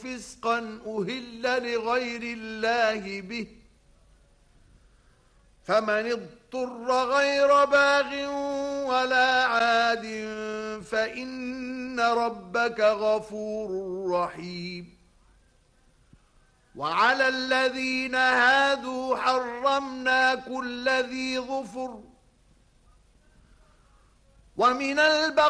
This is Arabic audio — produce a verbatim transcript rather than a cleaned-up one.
فسقا أهل لغير الله به فمن اضطر غير باغ ولا عاد فإن ربك غفور رحيم. وعلى الذين هادوا حرمنا كل ذي ظفر ومن البقر